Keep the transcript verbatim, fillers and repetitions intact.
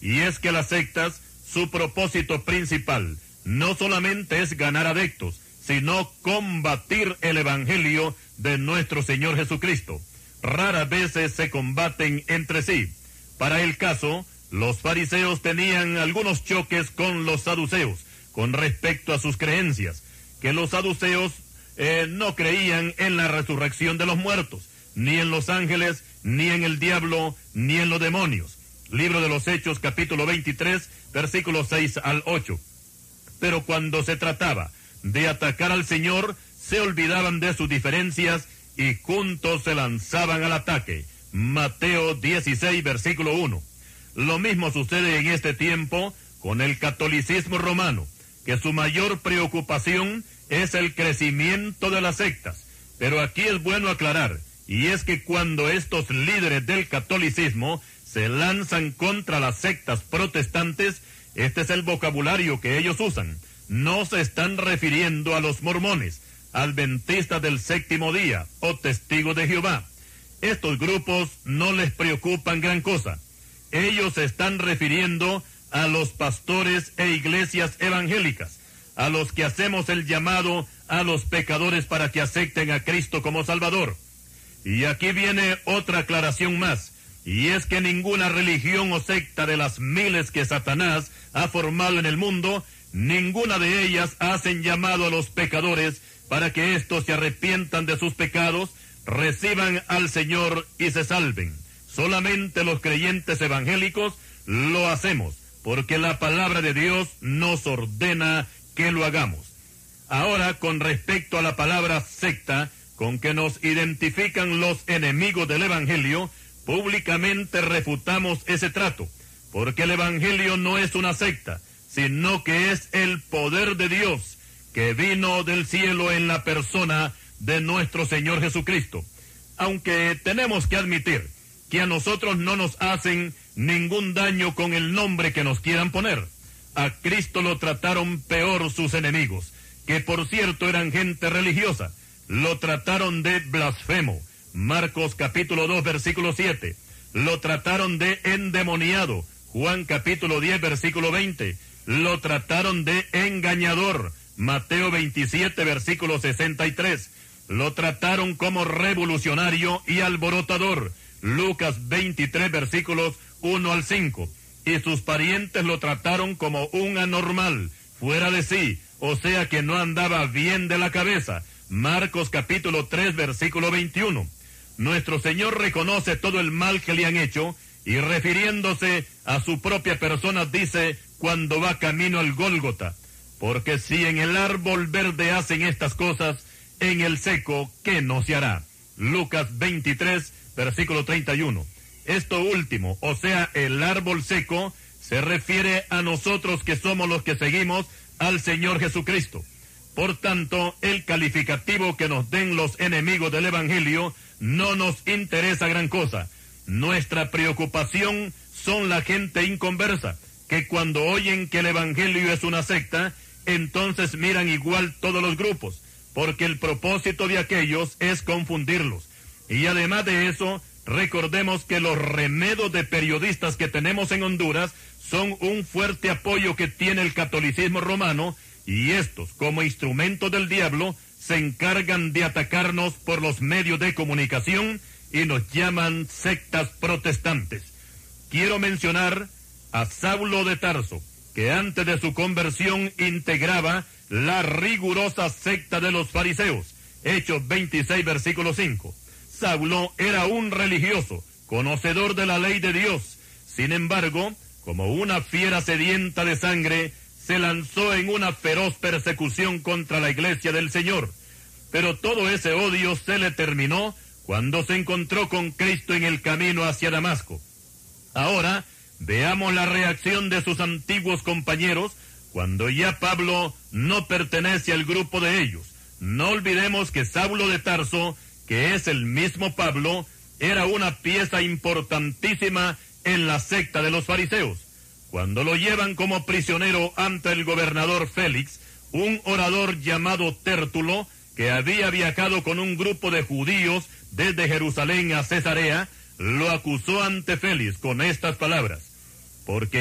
y es que las sectas, su propósito principal, no solamente es ganar adeptos, sino combatir el evangelio de nuestro Señor Jesucristo. Raras veces se combaten entre sí. Para el caso, los fariseos tenían algunos choques con los saduceos, con respecto a sus creencias, que los saduceos eh, no creían en la resurrección de los muertos, ni en los ángeles, ni en el diablo, ni en los demonios. Libro de los Hechos, capítulo veintitrés, versículos seis al ocho. Pero cuando se trataba de atacar al Señor, se olvidaban de sus diferencias y juntos se lanzaban al ataque. Mateo dieciséis, versículo uno. Lo mismo sucede en este tiempo con el catolicismo romano, que su mayor preocupación es el crecimiento de las sectas. Pero aquí es bueno aclarar, y es que cuando estos líderes del catolicismo se lanzan contra las sectas protestantes, este es el vocabulario que ellos usan. No se están refiriendo a los mormones, adventistas del séptimo día o testigos de Jehová. Estos grupos no les preocupan gran cosa. Ellos se están refiriendo a los pastores e iglesias evangélicas, a los que hacemos el llamado a los pecadores para que acepten a Cristo como Salvador. Y aquí viene otra aclaración más, y es que ninguna religión o secta de las miles que Satanás ha formado en el mundo, ninguna de ellas hacen llamado a los pecadores para que éstos se arrepientan de sus pecados, reciban al Señor y se salven. Solamente los creyentes evangélicos lo hacemos, porque la palabra de Dios nos ordena que lo hagamos. Ahora, con respecto a la palabra secta, con que nos identifican los enemigos del Evangelio, públicamente refutamos ese trato, porque el Evangelio no es una secta, sino que es el poder de Dios, que vino del cielo en la persona de nuestro Señor Jesucristo. Aunque tenemos que admitir que a nosotros no nos hacen ningún daño con el nombre que nos quieran poner. A Cristo lo trataron peor sus enemigos, que por cierto eran gente religiosa. Lo trataron de blasfemo. Marcos capítulo dos, versículo siete. Lo trataron de endemoniado. Juan capítulo diez, versículo veinte. Lo trataron de engañador. Mateo veintisiete, versículo sesenta y tres. Lo trataron como revolucionario y alborotador. Lucas veintitrés, versículos uno al cinco. Y sus parientes lo trataron como un anormal, fuera de sí, o sea que no andaba bien de la cabeza. Marcos capítulo tres, versículo veintiuno. Nuestro Señor reconoce todo el mal que le han hecho, y refiriéndose a su propia persona dice cuando va camino al Gólgota, porque si en el árbol verde hacen estas cosas, en el seco, ¿qué no se hará? Lucas veintitrés, versículo treinta y uno. Esto último, o sea, el árbol seco, se refiere a nosotros que somos los que seguimos al Señor Jesucristo. Por tanto, el calificativo que nos den los enemigos del Evangelio no nos interesa gran cosa. Nuestra preocupación son la gente inconversa, que cuando oyen que el Evangelio es una secta, entonces miran igual todos los grupos, porque el propósito de aquellos es confundirlos. Y además de eso, recordemos que los remedos de periodistas que tenemos en Honduras son un fuerte apoyo que tiene el catolicismo romano, y estos, como instrumentos del diablo, se encargan de atacarnos por los medios de comunicación y nos llaman sectas protestantes. Quiero mencionar a Saulo de Tarso, que antes de su conversión integraba la rigurosa secta de los fariseos. Hechos veintiséis, versículo cinco. Saulo era un religioso, conocedor de la ley de Dios. Sin embargo, como una fiera sedienta de sangre, se lanzó en una feroz persecución contra la iglesia del Señor. Pero todo ese odio se le terminó cuando se encontró con Cristo en el camino hacia Damasco. Ahora, veamos la reacción de sus antiguos compañeros cuando ya Pablo no pertenece al grupo de ellos. No olvidemos que Saulo de Tarso, que es el mismo Pablo, era una pieza importantísima en la secta de los fariseos. Cuando lo llevan como prisionero ante el gobernador Félix, un orador llamado Tértulo, que había viajado con un grupo de judíos desde Jerusalén a Cesarea, lo acusó ante Félix con estas palabras: porque